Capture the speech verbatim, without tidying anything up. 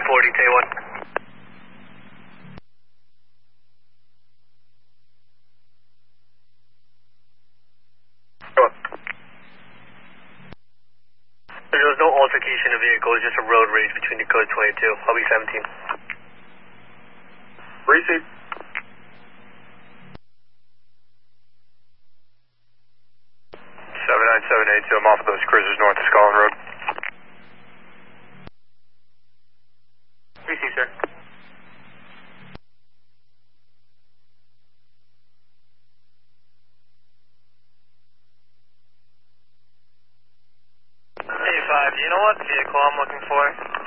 forty, K one. There was no altercation of vehicles, just a road rage between the code twenty-two. I'll be seventeen. Receive. seven nine seven eight two, I'm off of those cruisers north of Scotland Road. Receive, sir. Hey, five, do you know what vehicle I'm looking for?